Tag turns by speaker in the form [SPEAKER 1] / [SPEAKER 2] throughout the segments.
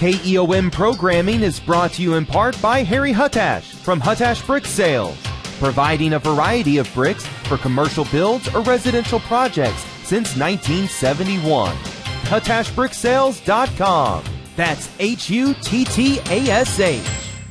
[SPEAKER 1] KEOM programming is brought to you in part by Harry Huttash from Huttash Brick Sales, providing a variety of bricks for commercial builds or residential projects since 1971. HuttashBrickSales.com. That's HUTTASH.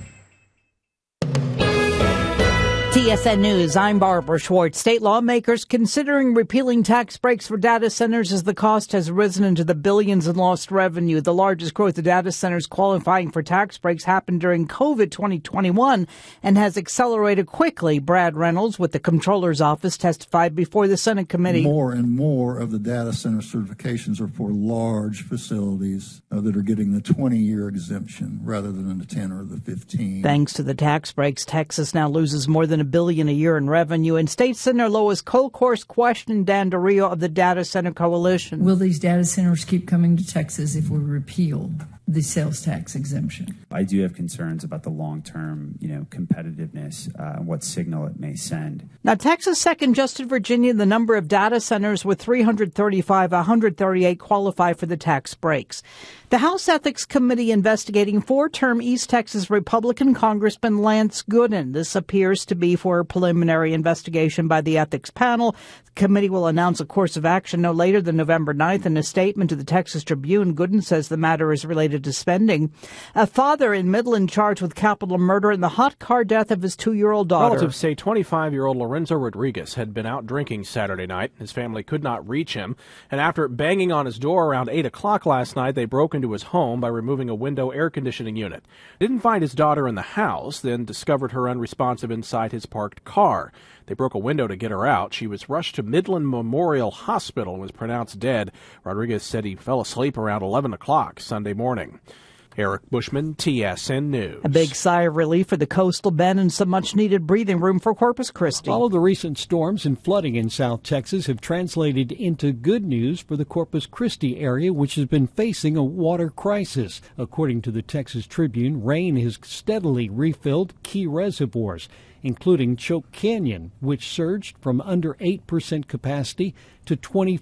[SPEAKER 2] TSN News, I'm Barbara Schwartz. State lawmakers considering repealing tax breaks for data centers as the cost has risen into the billions in lost revenue. The largest growth of data centers qualifying for tax breaks happened during COVID 2021 and has accelerated quickly. Brad Reynolds with the Comptroller's Office testified before the Senate committee.
[SPEAKER 3] More and more of the data center certifications are for large facilities that are getting the 20-year exemption rather than the 10 or the 15.
[SPEAKER 2] Thanks to the tax breaks, Texas now loses more than $1 billion a year in revenue. And State Senator Lois Kolkhorst questioned Dan DeRio of the Data Center Coalition.
[SPEAKER 4] Will these data centers keep coming to Texas if we repeal the sales tax exemption?
[SPEAKER 5] I do have concerns about the long-term, competitiveness and what signal it may send.
[SPEAKER 2] Now, Texas second just in Virginia, the number of data centers with 335, 138 qualify for the tax breaks. The House Ethics Committee investigating four-term East Texas Republican Congressman Lance Gooden. This appears to be for a preliminary investigation by the ethics panel. The committee will announce a course of action no later than November 9th. In a statement to the Texas Tribune, Gooden says the matter is related to spending. A father in Midland charged with capital murder in the hot car death of his 2-year-old daughter.
[SPEAKER 6] Relatives say 25-year-old Lorenzo Rodriguez had been out drinking Saturday night. His family could not reach him, and after banging on his door around 8 o'clock last night, they broke into his home by removing a window air conditioning unit. Didn't find his daughter in the house, then discovered her unresponsive inside his parked car. They broke a window to get her out. She was rushed to Midland Memorial Hospital and was pronounced dead. Rodriguez said he fell asleep around 11 o'clock Sunday morning. Eric Bushman, TSN News.
[SPEAKER 2] A big sigh of relief for the coastal bend and some much-needed breathing room for Corpus Christi.
[SPEAKER 7] All of the recent storms and flooding in South Texas have translated into good news for the Corpus Christi area, which has been facing a water crisis. According to the Texas Tribune, rain has steadily refilled key reservoirs, including Choke Canyon, which surged from under 8% capacity to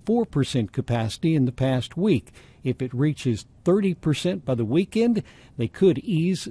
[SPEAKER 7] 24% capacity in the past week. If it reaches 30% by the weekend, they could ease